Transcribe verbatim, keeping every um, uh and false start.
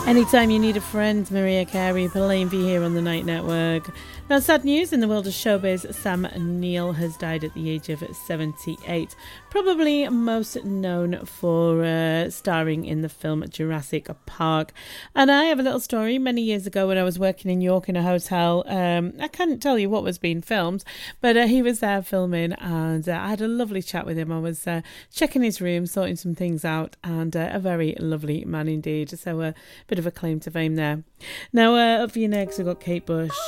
Anytime you need a friend, Maria Carey, playing for you here on the Night Network. Now, sad news in the world of showbiz. Sam Neill has died at the age of seventy-eight. Probably most known for uh, starring in the film Jurassic Park. And I have a little story. Many years ago when I was working in York in a hotel, um, I can't tell you what was being filmed, but uh, he was there filming, and uh, I had a lovely chat with him. I was uh, checking his room, sorting some things out, and uh, a very lovely man indeed. So a uh, bit of a claim to fame there. Now, uh, up for your next, we've got Kate Bush.